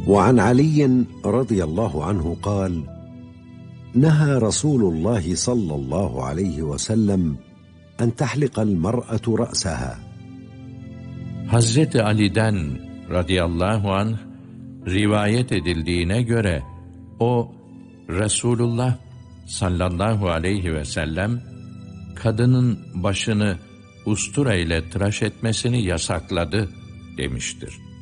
وعن علي رضي الله عنه قال: نهى رسول الله صلى الله عليه وسلم أن تحلق المرأة رأسها. Hazreti Ali'den radıyallahu anh rivayet edildiğine göre o Resulullah sallallahu aleyhi ve sellem kadının başını ustura ile tıraş etmesini yasakladı demiştir.